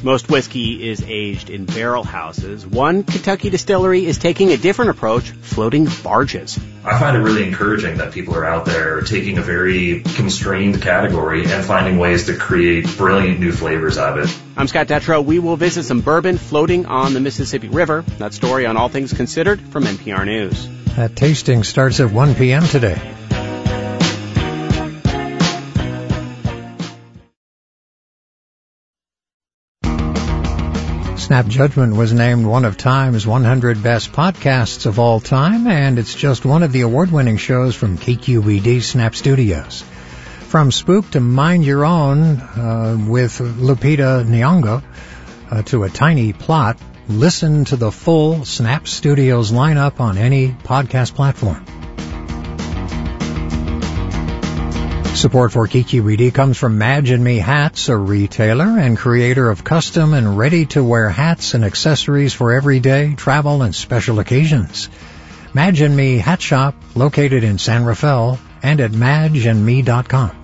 Most whiskey is aged in barrel houses. One Kentucky distillery is taking a different approach, floating barges. I find it really encouraging that people are out there taking a very constrained category and finding ways to create brilliant new flavors out of it. I'm Scott Detrow. We will visit some bourbon floating on the Mississippi River. That story on All Things Considered from NPR News. That tasting starts at 1 p.m. today. Snap Judgment was named one of Time's 100 Best Podcasts of All Time, and it's just one of the award-winning shows from KQED Snap Studios. From Spook to Mind Your Own with Lupita Nyong'o to A Tiny Plot, listen to the full Snap Studios lineup on any podcast platform. Support for KQED comes from Madge and Me Hats, a retailer and creator of custom and ready-to-wear hats and accessories for everyday, travel, and special occasions. Madge and Me Hat Shop, located in San Rafael, and at madgeandme.com.